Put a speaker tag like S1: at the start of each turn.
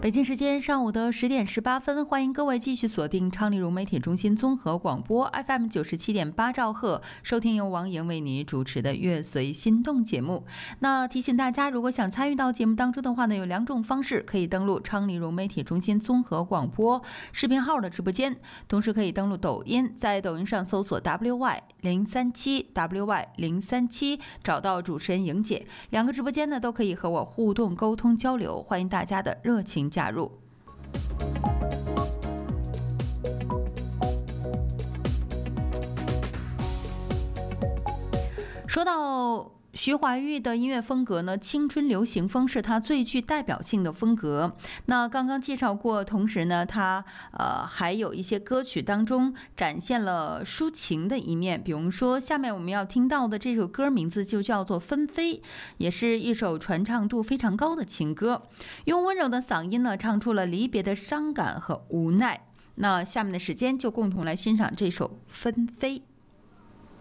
S1: 北京时间上午的10点18分，欢迎各位继续锁定昌黎融媒体中心综合广播 FM 97.8兆赫，收听由王莹为你主持的《乐随心动》节目。那提醒大家，如果想参与到节目当中的话呢，有2种方式，可以登录昌黎融媒体中心综合广播视频号的直播间，同时可以登录抖音，在抖音上搜索 WY037 WY037， 找到主持人莹姐，2个直播间呢都可以和我互动沟通交流，欢迎大家的热情加入。说到徐怀钰的音乐风格呢，青春流行风是他最具代表性的风格。那刚刚介绍过，同时呢，他还有一些歌曲当中展现了抒情的一面，比如说下面我们要听到的这首歌名字就叫做《纷飞》，也是一首传唱度非常高的情歌，用温柔的嗓音呢，唱出了离别的伤感和无奈。那下面的时间就共同来欣赏这首《纷飞》。